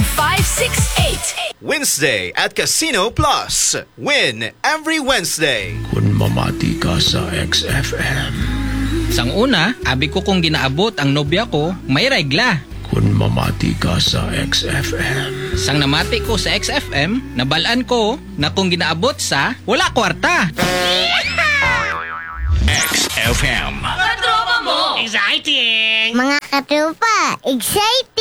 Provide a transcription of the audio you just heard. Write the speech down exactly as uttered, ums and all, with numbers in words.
five six eight. Wednesday at Casino Plus. Win every Wednesday. Kung mamati ka sa X F M. Sang una, abi ko kung ginaabot ang nobya ko, may regla. Kung mamati ka sa X F M. Sang namati ko sa X F M, nabalaan ko na kung ginaabot sa wala kwarta. X F M. Katropa mo! Exciting! Mga katropa, exciting!